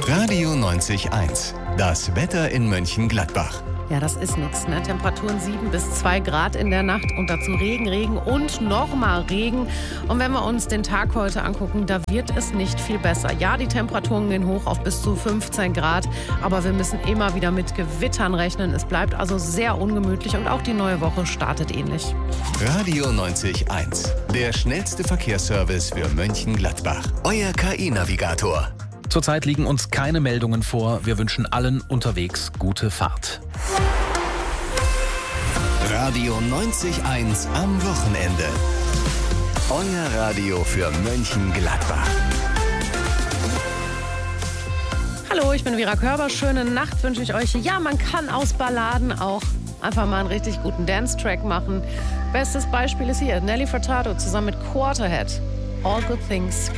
Radio 90.1, das Wetter in Mönchengladbach. Ja, das ist nichts, ne? Temperaturen 7 bis 2 Grad in der Nacht und dazu Regen und nochmal Regen. Und wenn wir uns den Tag heute angucken, da wird es nicht viel besser. Ja, die Temperaturen gehen hoch auf bis zu 15 Grad, aber wir müssen immer wieder mit Gewittern rechnen. Es bleibt also sehr ungemütlich und auch die neue Woche startet ähnlich. Radio 90.1, der schnellste Verkehrsservice für Mönchengladbach. Euer KI-Navigator. Zurzeit liegen uns keine Meldungen vor. Wir wünschen allen unterwegs gute Fahrt. Radio 90.1 am Wochenende. Euer Radio für Mönchengladbach. Hallo, ich bin Vera Körber. Schöne Nacht wünsche ich euch. Ja, man kann aus Balladen auch einfach mal einen richtig guten Dance-Track machen. Bestes Beispiel ist hier Nelly Furtado zusammen mit Quarterhead. All Good Things